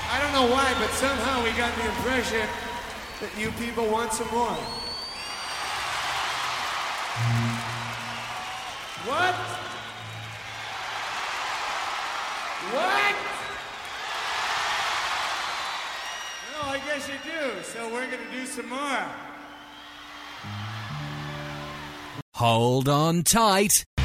I don't know why, but somehow we got the impression that you people want some more. What? What? No, I guess you do. So we're going to do some more. Hold on tight.